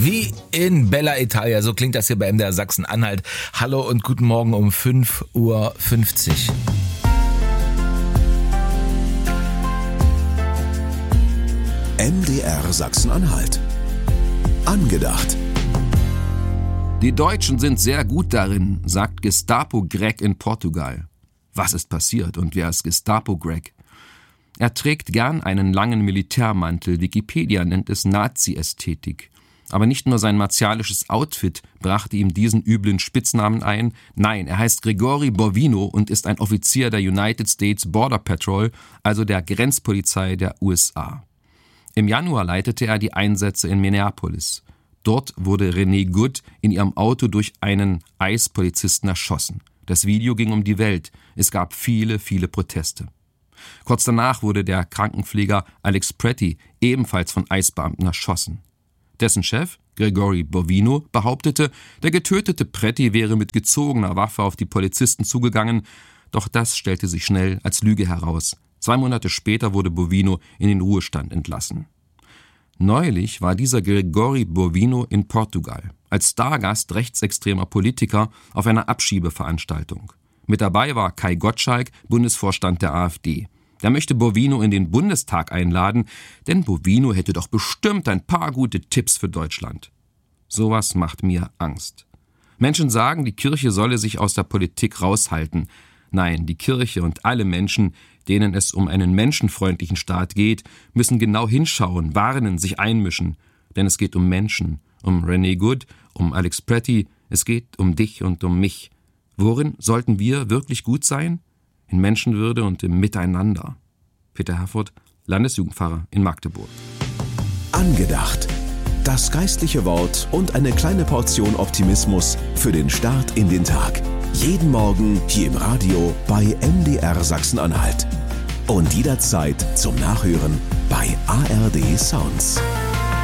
Wie in Bella Italia, so klingt das hier bei MDR Sachsen-Anhalt. Hallo und guten Morgen um 5:50 Uhr. MDR Sachsen-Anhalt. Angedacht. Die Deutschen sind sehr gut darin, sagt Gestapo-Greg in Portugal. Was ist passiert und wer ist Gestapo-Greg? Er trägt gern einen langen Militärmantel, Wikipedia nennt es Nazi-Ästhetik. Aber nicht nur sein martialisches Outfit brachte ihm diesen üblen Spitznamen ein, nein, er heißt Gregory Bovino und ist ein Offizier der United States Border Patrol, also der Grenzpolizei der USA. Im Januar leitete er die Einsätze in Minneapolis. Dort wurde Renee Good in ihrem Auto durch einen ICE-Polizisten erschossen. Das Video ging um die Welt. Es gab viele, viele Proteste. Kurz danach wurde der Krankenpfleger Alex Pretty ebenfalls von ICE-Beamten erschossen. Dessen Chef, Gregory Bovino, behauptete, der getötete Pretty wäre mit gezogener Waffe auf die Polizisten zugegangen, doch das stellte sich schnell als Lüge heraus. 2 Monate später wurde Bovino in den Ruhestand entlassen. Neulich war dieser Gregory Bovino in Portugal als Stargast rechtsextremer Politiker auf einer Abschiebeveranstaltung. Mit dabei war Kai Gottschalk, Bundesvorstand der AfD. Der möchte Bovino in den Bundestag einladen, denn Bovino hätte doch bestimmt ein paar gute Tipps für Deutschland. Sowas macht mir Angst. Menschen sagen, die Kirche solle sich aus der Politik raushalten. Nein, die Kirche und alle Menschen, denen es um einen menschenfreundlichen Staat geht, müssen genau hinschauen, warnen, sich einmischen. Denn es geht um Menschen, um Renee Good, um Alex Pretty, es geht um dich und um mich. Worin sollten wir wirklich gut sein? In Menschenwürde und im Miteinander. Peter Herfurth, Landesjugendpfarrer in Magdeburg. Angedacht. Das geistliche Wort und eine kleine Portion Optimismus für den Start in den Tag. Jeden Morgen hier im Radio bei MDR Sachsen-Anhalt. Und jederzeit zum Nachhören bei ARD Sounds.